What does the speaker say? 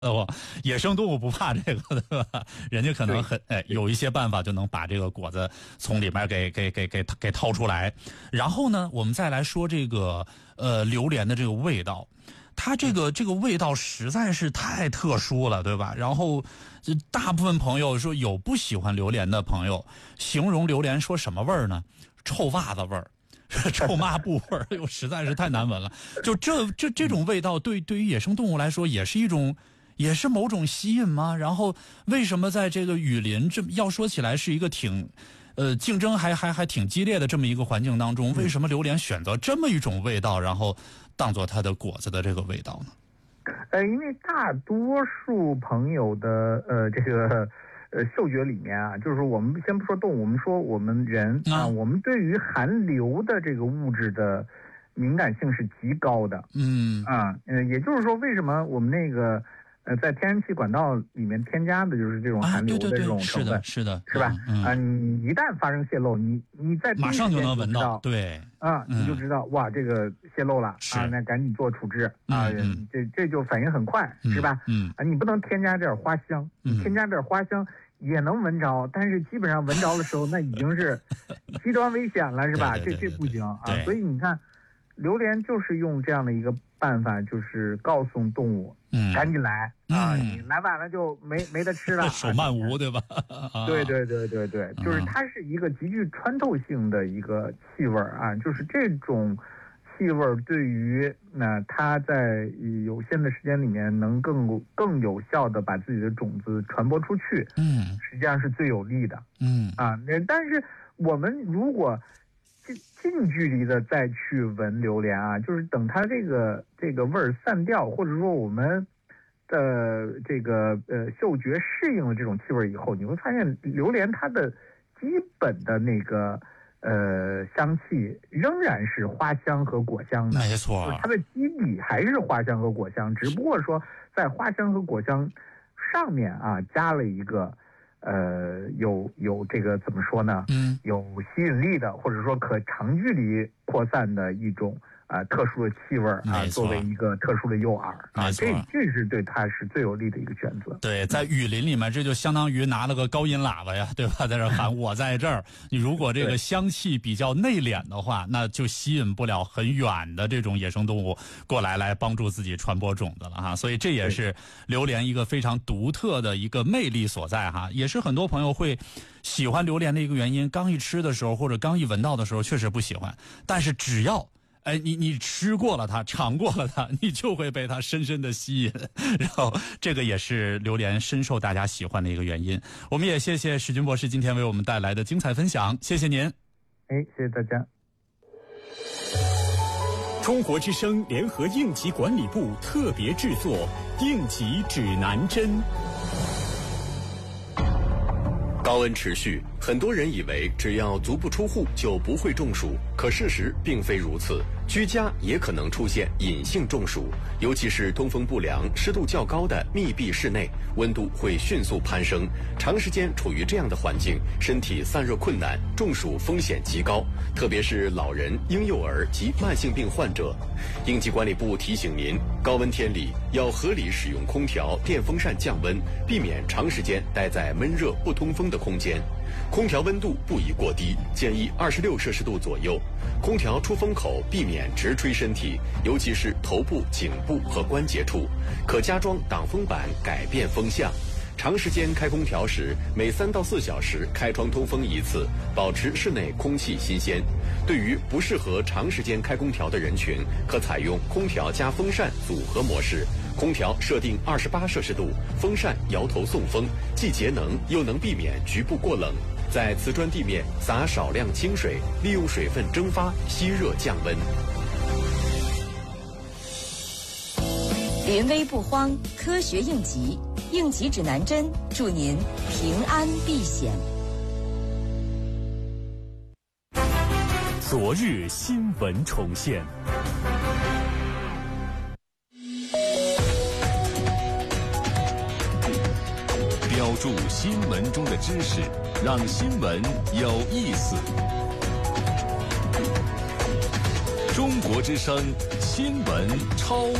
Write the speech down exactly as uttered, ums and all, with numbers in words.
哦，野生动物不怕这个，对吧？人家可能很哎有一些办法就能把这个果子从里面给给给给给掏出来。然后呢，我们再来说这个呃榴莲的这个味道，它这个这个味道实在是太特殊了，对吧？然后大部分朋友说有不喜欢榴莲的朋友，形容榴莲说什么味儿呢？臭袜子味儿。臭抹布味儿，又实在是太难闻了。就这这这种味道对，对于野生动物来说，也是一种，也是某种吸引吗？然后为什么在这个雨林，这要说起来是一个挺，呃，竞争还还还挺激烈的这么一个环境当中，为什么榴莲选择这么一种味道，然后当做它的果子的这个味道呢？ 呃，因为大多数朋友的呃这个。呃，嗅觉里面啊，就是我们先不说动物，我们说我们人啊，我们对于含硫的这个物质的敏感性是极高的。 嗯啊，呃，也就是说，为什么我们那个呃在天然气管道里面添加的就是这种含硫的这种成分， 啊、是的，是的， 是吧？ 嗯、 啊，你一旦发生泄漏，你你在马上就能闻到，对， 啊，你就知道、嗯、哇，这个泄漏了啊，那赶紧做处置啊， 嗯、 这这就反应很快， 嗯、 是吧？ 嗯啊，你不能添加点花香， 嗯、 添加点花香。也能闻着，但是基本上闻着的时候，那已经是极端危险了，是吧？ 对对对对对这这不行啊！所以你看，榴莲就是用这样的一个办法，就是告诉动物， 嗯， 赶紧来、 嗯、 啊！你来晚了就没没得吃了， 手慢无，对吧？ 啊、对对对对对，就是它是一个极具穿透性的一个气味啊，就是这种。气味对于那、呃、它在有限的时间里面能更更有效的把自己的种子传播出去， 嗯， 实际上是最有利的， 嗯啊，但是我们如果近近距离的再去闻榴莲啊，就是等它这个这个味儿散掉，或者说我们的这个呃嗅觉适应了这种气味以后，你会发现榴莲它的基本的那个。呃，香气仍然是花香和果香的， 没错， 它的基底还是花香和果香，只不过说在花香和果香上面啊加了一个呃有有这个怎么说呢？ 嗯， 有吸引力的，或者说可长距离扩散的一种啊、呃、特殊的气味啊，作为一个特殊的诱饵啊，这这是对它是最有利的一个选择。 对，在雨林里面，这就相当于拿了个高音喇叭呀，对吧？在这喊我在这儿。你如果这个香气比较内敛的话，那就吸引不了很远的这种野生动物过来来帮助自己传播种子了哈。所以这也是榴莲一个非常独特的一个魅力所在哈，也是很多朋友会喜欢榴莲的一个原因。刚一吃的时候或者刚一闻到的时候确实不喜欢，但是只要哎，你你吃过了它，尝过了它，你就会被它深深的吸引，然后这个也是榴莲深受大家喜欢的一个原因。我们也谢谢史军博士今天为我们带来的精彩分享，谢谢您。 哎，谢谢大家。 中国之声联合应急管理部特别制作《应急指南针》。高温持续，很多人以为只要足不出户就不会中暑，可事实并非如此。居家也可能出现隐性中暑，尤其是通风不良、湿度较高的密闭室内，温度会迅速攀升。长时间处于这样的环境，身体散热困难，中暑风险极高，特别是老人、婴幼儿及慢性病患者。应急管理部提醒您，高温天里要合理使用空调、电风扇降温，避免长时间待在闷热不通风的空间。空调温度不宜过低，建议二十六摄氏度左右。空调出风口避免直吹身体，尤其是头部、颈部和关节处。可加装挡风板，改变风向。长时间开空调时，每三到四小时开窗通风一次，保持室内空气新鲜。对于不适合长时间开空调的人群，可采用空调加风扇组合模式。空调设定二十八摄氏度，风扇摇头送风，既节能又能避免局部过冷。在瓷砖地面撒少量清水，利用水分蒸发吸热降温。 临危不慌，科学应急，应急指南针，祝您平安避险。 昨日新闻重现。 标注新闻中的知识，让新闻有意思。中国之声新闻超